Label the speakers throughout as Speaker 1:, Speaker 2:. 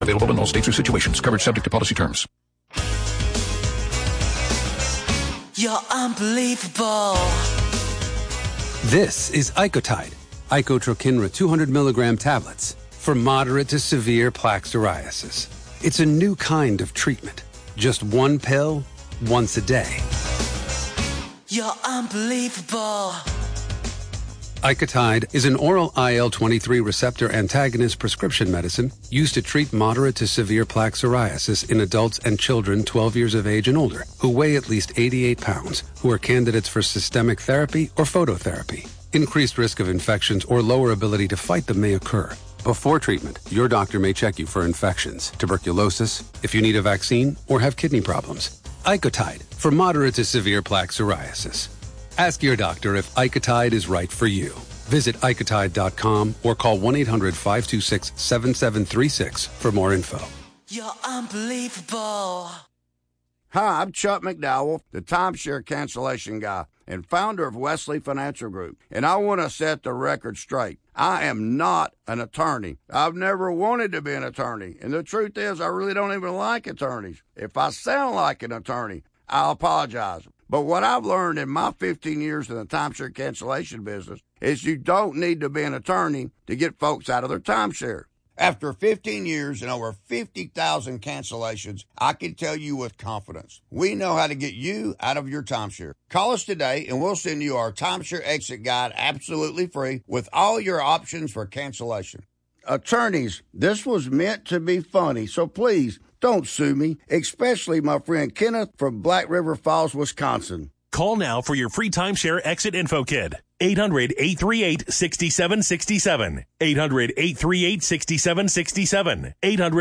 Speaker 1: Available in all states or situations. Coverage subject to policy terms.
Speaker 2: You're unbelievable.
Speaker 3: This is Icotide, Icotrokinra 200 milligram tablets for moderate to severe plaque psoriasis. It's a new kind of treatment. Just one pill, once a day.
Speaker 2: You're unbelievable.
Speaker 3: Icotide is an oral IL-23 receptor antagonist prescription medicine used to treat moderate to severe plaque psoriasis in adults and children 12 years of age and older who weigh at least 88 pounds, who are candidates for systemic therapy or phototherapy. Increased risk of infections or lower ability to fight them may occur. Before treatment, your doctor may check you for infections, tuberculosis, if you need a vaccine, or have kidney problems. Icotide for moderate to severe plaque psoriasis. Ask your doctor if Icotide is right for you. Visit Icotide.com or call 1-800-526-7736 for more info.
Speaker 2: You're unbelievable.
Speaker 4: Hi, I'm Chuck McDowell, the timeshare cancellation guy and founder of Wesley Financial Group. And I want to set the record straight. I am not an attorney. I've never wanted to be an attorney. And the truth is, I really don't even like attorneys. If I sound like an attorney, I'll apologize. But what I've learned in my 15 years in the timeshare cancellation business is you don't need to be an attorney to get folks out of their timeshare. After 15 years and over 50,000 cancellations, I can tell you with confidence, we know how to get you out of your timeshare. Call us today and we'll send you our timeshare exit guide absolutely free with all your options for cancellation. Attorneys, this was meant to be funny, so please don't sue me, especially my friend Kenneth from Black River Falls, Wisconsin.
Speaker 5: Call now for your free timeshare exit info kit. 800-838-6767. 800-838-6767.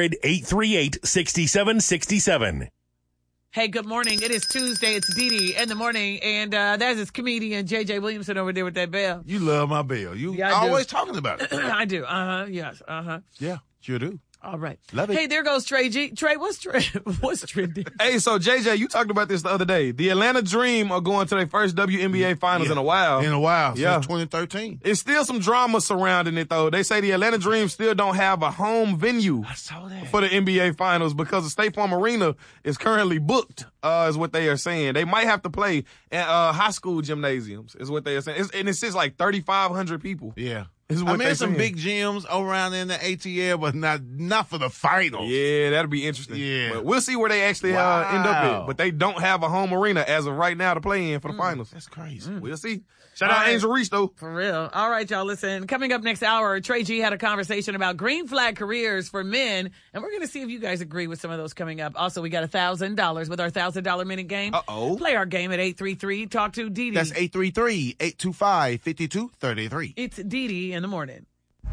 Speaker 5: 800-838-6767.
Speaker 6: Hey, good morning. It is Tuesday. It's Dee Dee in the morning. And there's this comedian, J.J. Williamson, over there with that bell.
Speaker 7: You love my bell. You always talking about it.
Speaker 6: I do. Yes.
Speaker 7: Yeah, sure do.
Speaker 6: All right.
Speaker 7: Love it.
Speaker 6: Hey, there goes Trey G. Trey, what's trending?
Speaker 8: Hey, so JJ, you talked about this the other day. The Atlanta Dream are going to their first WNBA finals in a while.
Speaker 7: Since 2013.
Speaker 8: It's still some drama surrounding it, though. They say the Atlanta Dream still don't have a home venue for the NBA finals because the State Farm Arena is currently booked, is what they are saying. They might have to play at high school gymnasiums, is what they are saying. And it's just like 3,500 people.
Speaker 7: Yeah.
Speaker 8: There's
Speaker 7: some big gyms around in the ATL, but not for the finals.
Speaker 8: Yeah, that'll be interesting.
Speaker 7: Yeah.
Speaker 8: But we'll see where they actually end up at. But they don't have a home arena as of right now to play in for the finals.
Speaker 7: That's crazy.
Speaker 8: We'll see. Shout out Angel Reese, though.
Speaker 6: For real. All right, y'all, listen. Coming up next hour, Trey G had a conversation about green flag careers for men, and we're going to see if you guys agree with some of those coming up. Also, we got $1,000 with our $1,000 minute game.
Speaker 7: Uh-oh.
Speaker 6: Play our game at 833. Talk to Dee Dee.
Speaker 7: That's 833-825-5233.
Speaker 6: It's Dee Dee in the morning.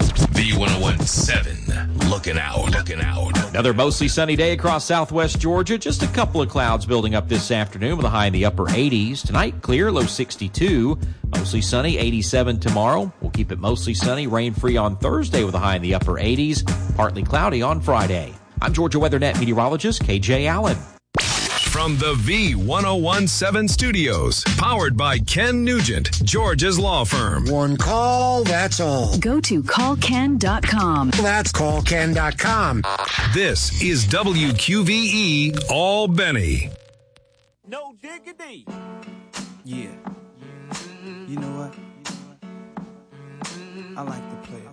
Speaker 9: B1017, looking out.
Speaker 10: Another mostly sunny day across southwest Georgia. Just a couple of clouds building up this afternoon with a high in the upper 80s. Tonight, clear, low 62. Mostly sunny, 87 tomorrow. We'll keep it mostly sunny, rain-free on Thursday with a high in the upper 80s. Partly cloudy on Friday. I'm Georgia WeatherNet meteorologist KJ Allen.
Speaker 9: From the V1017 studios, powered by Ken Nugent, Georgia's law firm.
Speaker 11: One call, that's all.
Speaker 12: Go to callken.com.
Speaker 11: That's callken.com.
Speaker 9: This is WQVE Albany.
Speaker 13: No diggity. Yeah. You know what? I like to play